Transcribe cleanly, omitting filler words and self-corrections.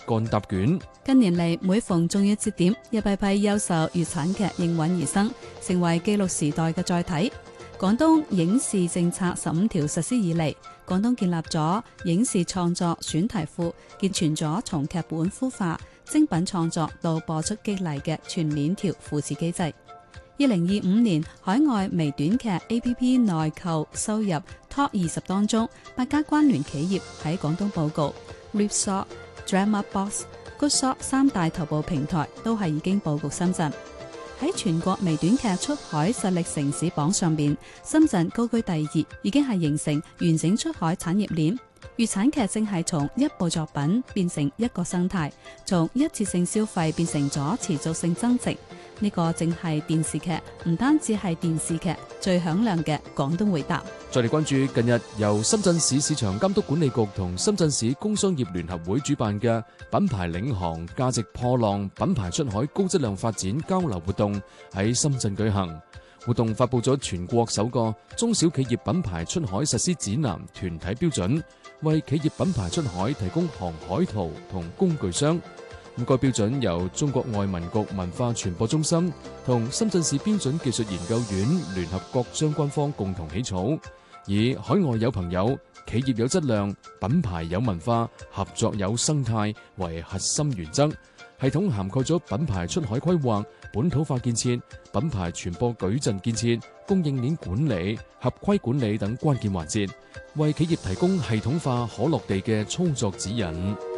幹答卷。 近年嚟，每逢重要節點，一批批優秀粵產劇應運而生，成為記錄時代嘅載體。廣東影視政策15條實施以嚟，廣東建立咗影視創作選題庫，健全咗從劇本孵化、精品創作到播出激勵嘅全鏈條扶持機制。2025年海外微短劇 APP 內購收入 Top 20當中，8家關聯企業喺廣東報告 ，Ripsaw、DramaBox、Goodshot 3大頭部平台都係已經佈局深圳。喺全國微短劇出海實力城市榜上邊，深圳高居第2，已經係形成完整出海產業鏈。粵產劇正係從一部作品變成一個生態，從一次性消費變成咗持續性增值。呢個正係電視劇，唔單止係電視劇最響亮嘅廣東回答。 再嚟關注近日由深圳市市場監督管理局同深圳市工商業聯合會主辦嘅品牌領航價值破浪品牌出海高質量發展交流活動喺深圳舉行。活動發佈咗全國首個中小企業品牌出海實施指南團體標準，為企業品牌出海提供航海圖同工具箱。該標準由中國外文局文化傳播中心同深圳市標準技術研究院聯合各相關方共同起草，以海外有朋友、企業有質量、品牌有文化、合作有生態為核心原則，系統涵蓋咗品牌出海規劃、本土化建設、品牌傳播矩陣建設、供應鏈管理、合規管理等關鍵環節，為企業提供系統化可落地嘅操作指引。